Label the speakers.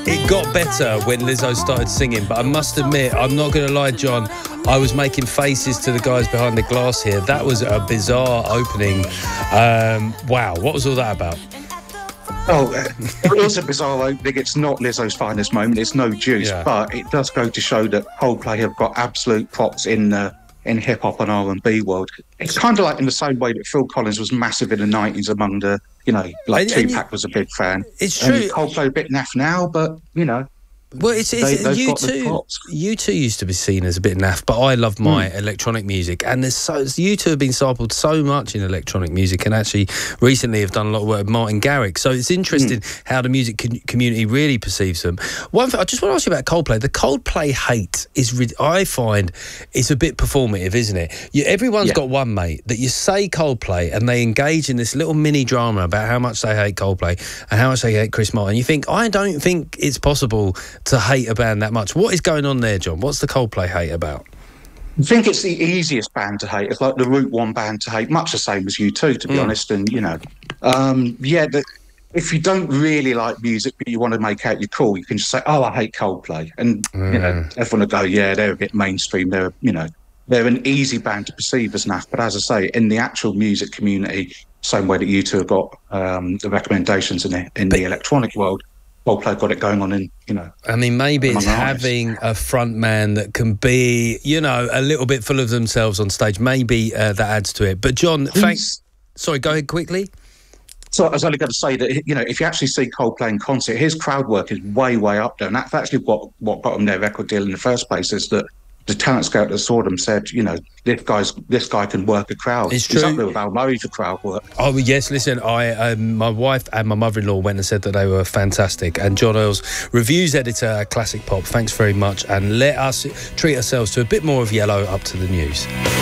Speaker 1: It got better when Lizzo started singing, but I must admit, I'm not going to lie, John, I was making faces to the guys behind the glass here. That was a bizarre opening. Wow, what was all that about?
Speaker 2: Oh, it is a bizarre opening. It's not Lizzo's finest moment. It's no juice, but it does go to show that Coldplay have got absolute props in hip hop and R&B world. It's kind of like in the same way that Phil Collins was massive in the 90s among the, Tupac was a big fan.
Speaker 1: It's true.
Speaker 2: And Coldplay a bit naff now, but
Speaker 1: Well, it's U2 used to be seen as a bit naff, but I love my electronic music, and U2 have been sampled so much in electronic music, and actually recently have done a lot of work with Martin Garrix. So it's interesting how the music community really perceives them. One thing I just want to ask you about Coldplay. The Coldplay hate I find it's a bit performative, isn't it? Everyone's got one mate that you say Coldplay, and they engage in this little mini drama about how much they hate Coldplay and how much they hate Chris Martin. You think, I don't think it's possible to hate a band that much. What is going on there, John? What's the Coldplay hate about?
Speaker 2: I think it's the easiest band to hate. It's like the Route 1 band to hate, much the same as U2, to be honest. And, if you don't really like music but you want to make out you're cool, you can just say, I hate Coldplay. And, everyone will go, they're a bit mainstream. They're an easy band to perceive as naff. But as I say, in the actual music community, same way that U2 have got the recommendations in the electronic world, Coldplay got it going on in,
Speaker 1: I mean, maybe it's having a front man that can be, a little bit full of themselves on stage. Maybe that adds to it. But John, thanks. Sorry, go ahead quickly.
Speaker 2: So I was only going to say that, if you actually see Coldplay in concert, his crowd work is way, way up there. And that's actually what got him their record deal in the first place, is that the talent scout that saw them said, this guy can work a crowd.
Speaker 1: It's true.
Speaker 2: He's up there with Al Murray for crowd work.
Speaker 1: Oh, yes, listen, my wife and my mother-in-law went and said that they were fantastic. And John Earls, reviews editor at Classic Pop, thanks very much. And let us treat ourselves to a bit more of Yellow up to the news.